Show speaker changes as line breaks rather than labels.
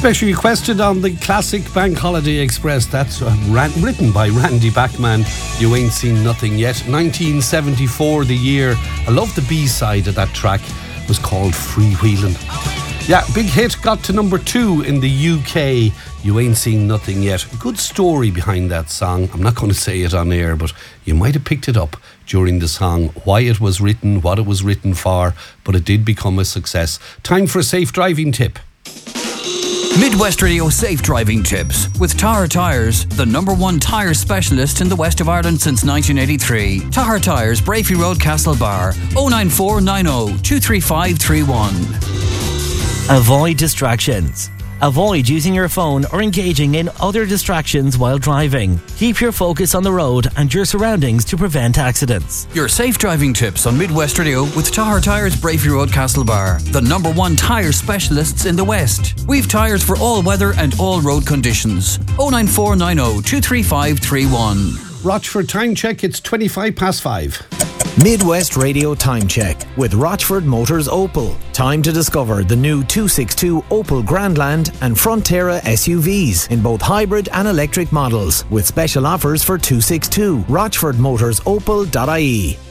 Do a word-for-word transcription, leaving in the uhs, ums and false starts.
Specially requested on the classic Bank Holiday Express. That's uh, ran, written by Randy Bachman. You Ain't Seen Nothing Yet. nineteen seventy-four, the year. I love the B-side of that track. It was called Freewheelin'. Yeah, big hit. Got to number two in the U K. You Ain't Seen Nothing Yet. Good story behind that song. I'm not going to say it on air, but you might have picked it up during the song. Why it was written, what it was written for, but it did become a success. Time for a safe driving tip.
Midwest Radio Safe Driving Tips with Tahar Tyres, the number one tyre specialist in the west of Ireland since nineteen eighty-three. Tahar Tyres, Brafey Road, Castlebar. oh nine four nine oh two three five three one.
Avoid distractions. Avoid using your phone or engaging in other distractions while driving. Keep your focus on the road and your surroundings to prevent accidents.
Your safe driving tips on Midwest Radio with Tahar Tyres, Brafey Road, Castlebar, the number one tyre specialists in the West. We've tyres for all weather and all road conditions. oh nine four nine oh two three five three one.
Rochford time check, it's twenty-five past five.
Midwest Radio Time Check with Rochford Motors Opel. Time to discover the new two sixty-two Opel Grandland and Frontera S U Vs in both hybrid and electric models with special offers for two sixty-two. rochford motors opel dot I E.